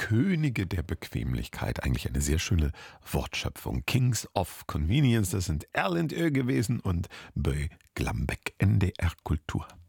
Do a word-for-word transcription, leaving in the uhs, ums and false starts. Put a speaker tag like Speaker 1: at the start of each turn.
Speaker 1: Könige der Bequemlichkeit. Eigentlich eine sehr schöne Wortschöpfung. Kings of Convenience, das sind Erlend Ö gewesen und Böj Glambeck, N D R Kultur.